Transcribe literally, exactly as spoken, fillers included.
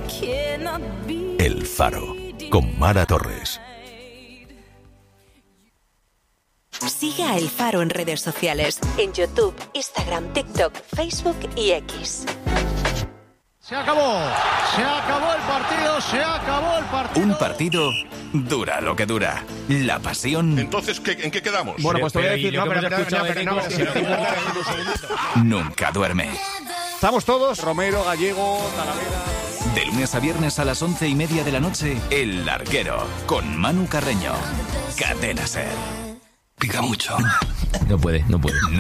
El Faro, con Mara Torres. Sigue a El Faro en redes sociales, en YouTube, Instagram, TikTok, Facebook y X. Se acabó, se acabó el partido, se acabó el partido. Un partido dura lo que dura. La pasión. Entonces, ¿qué, ¿en qué quedamos? Bueno, pues te voy a decir, no, pero no, no, no, Nunca duerme. Estamos todos, Romero, Gallego, Talavera. De lunes a viernes a las once y media de la noche, El Larguero, con Manu Carreño. Cadena Ser. Pica mucho. No puede, no puede.